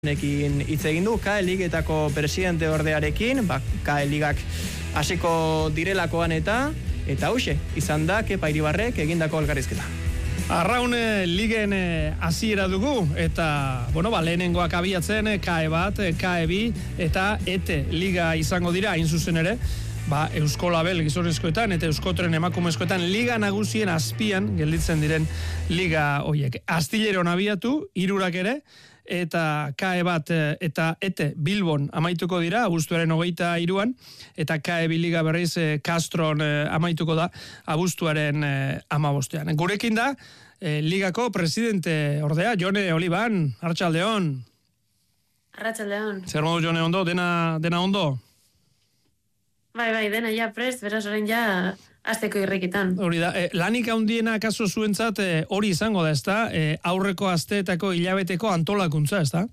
Nekin hitz egin du KE Ligetako presidente ordearekin, KE Ligak hasiko direlakoan eta hauxe, izan da Kepa Iribarrek egindako elkarrizketa. Arraun ligen hasiera dugu eta lehenengoak abiatzen KE bat, KE bi eta ETE liga izango dira hain zuzen ere. Eusko Label gizonezkoetan eta Euskotren emakumezkoetan liga nagusien azpian gelditzen diren liga hoiek. Astilleron abiatu, 3 ere, eta KE bat eta ETE Bilbon amaituko dira, abuztuaren 23an, eta KE bi liga berriz Castron amaituko da abuztuaren 15an. Gurekin da, ligako presidente ordea, Jone Oliban, Arratsaldeon. Arratsaldeon. Zer modu, Jone, ondo? Dena ondo? Bai, dena ja prest, beraz orain ja asteko irrikitan. Hori da, lanik handiena kaso zuentzat hori izango da, ezta? Aurreko asteetako hilabeteko antolakuntza, ezta?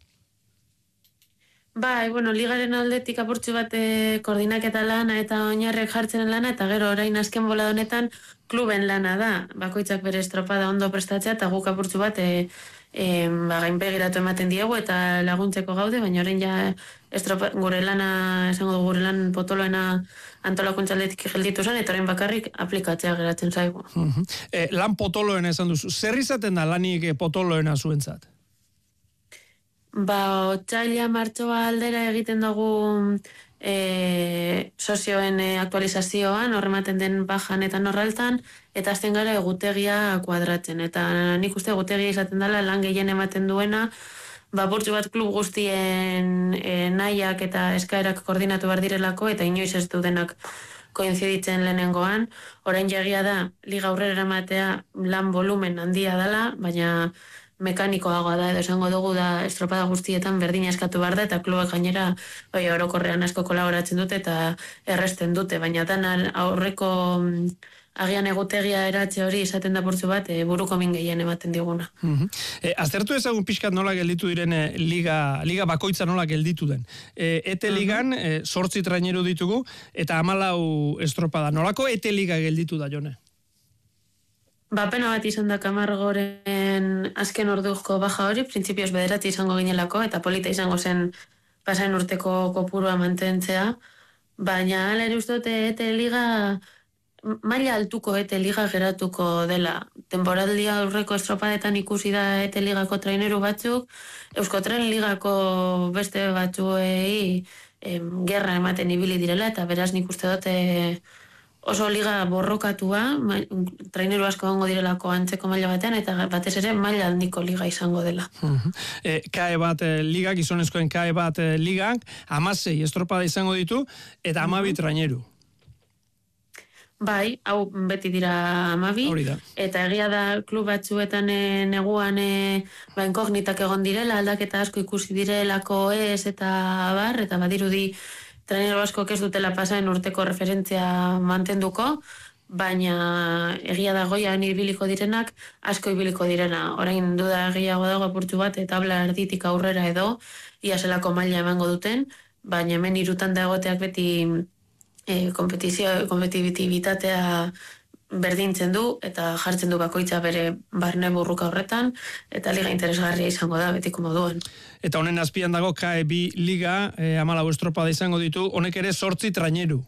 Bai, ligaren aldetik apurtxu bat koordinaketa lana eta oinarrek jartzen lana, eta gero orain azken bolada honetan kluben lana da. Bakoitzak bere estropada ondo prestatzea, eta guk apurtxu bat gainbegiratu ematen diegu eta laguntzeko gaude, baina orain ja gure lana, esango dugu gure lan potoloena antolakuntza aldetik gelditu zen, eta orain bakarrik aplikatzea geratzen zaigu. Lan potoloena esan duzu. Zer izaten da lanik potoloena zuentzat? Otsaila martxoa aldera egiten dugu sozioen aktualizazioan, horrematen den bajan eta norraltan, eta azten gara egutegia kuadratzen. Eta nik uste egutegia izaten dela lan gehien ematen duena, burtsu bat klub guztien nahiak eta eskaerak koordinatu behar direlako, eta inoiz ez du denak koinziditzen lehenengoan. Orain jagia da, liga aurrera eramatea lan volumen handia dela, baina mekanikoagoa da, edo esango dugu da estropada guztietan berdina eskatu behar da, eta klubak gainera orokorrean asko kolaboratzen dute eta erresten dute, baina dan aurreko agian egutegia eratze hori izaten da burtsu bat buruko min gehien ematen diguna. Aztertu ezagun pixkat nola gelditu diren liga bakoitza nola gelditu den. ETE ligan 8 traineru ditugu eta 14 estropada. Nolako ETE liga gelditu da, Jone? Pena bat izan da Kamargoren azken orduko baja hori, printzipioz 9 izango ginelako, eta polita izango zen pasain urteko kopurua mantentzea, baina hala ere uste dute ETE liga maila altuko ETE liga geratuko dela. Temporaldia aurreko estropadetan ikusi da ETE ligako traineru batzuk, Euskotren ligako beste batzuei gerra ematen ibili direla, eta beraz nik uste dute oso liga borrokatua, traineru asko gongo direlako antzeko maila batean, eta batez ere maila handiko liga izango dela. KE bat liga, gizonezkoen KE bat ligak, 16 estropada izango ditu, eta 12 traineru. Bai, hau beti dira 12, eta egia da klub batzuetan neguan inkognitak egon direla, aldaketa asko ikusi direlako ez eta bar, eta badirudi trainero askok ez dutela pasaen urteko referentzia mantenduko, baina egia da goian ibiliko direnak, asko ibiliko direna. Orain duda gehiago dago apurtu bat, tabla erditik aurrera edo, ia zelako maila emango duten, baina hemen 3 dagoteak beti kompetibitatea berdintzen du, eta jartzen du bakoitza bere barne burruka horretan, eta liga interesgarria izango da betiko moduan. Eta honen azpian dago KE bi liga, 14 estropada izango ditu, honek ere 8 traineru.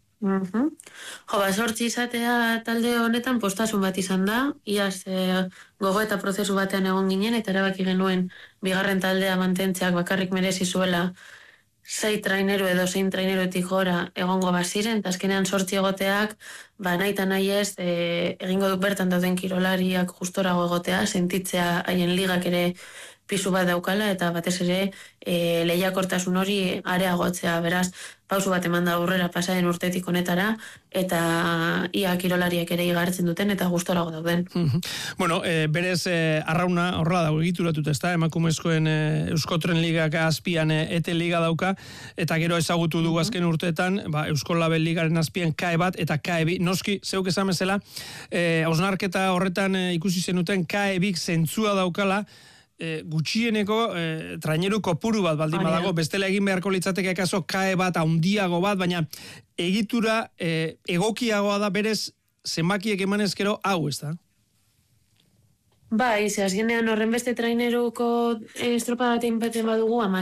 8 izatea talde honetan postasun bat izan da, iaz gogo eta prozesu batean egon ginen, eta erabaki genuen bigarren taldea mantentzeak bakarrik merezi zuela 6 traineru edo 6 trainerutik gora egongo baziren, eta azkenean 8 egoteak, nahi eta nahi ez, egingo duk bertan dauden kirolariak justorago egotea, sentitzea haien ligak ere pisu bat daukala, eta batez ere lehiakortasun hori areagotzea, beraz, pausu bat eman da aurrera pasaden urtetik honetara, eta ia kirolariek ere igartzen duten, eta gustorago dauden. Berez, arrauna horrela dago egituratuta, ezta, emakumezkoen Euskotren ligak azpian ETE liga dauka, eta gero ezagutu dugu azken urteetan, Eusko Label ligaren azpian KE bat eta KE bi, noski, zeuk esan bezala, hausnarketa horretan ikusi zenuten KE bik zentzua daukala, gutxieneko traineru kopuru bat baldin badago, bestela egin beharko litzateke kaso KE bat handiago bat, baina egitura egokiagoa da berez zenbakiek emanezkero hau, ez da? Bai, ze azkenean horren beste traineruko estropada bat baten badugu,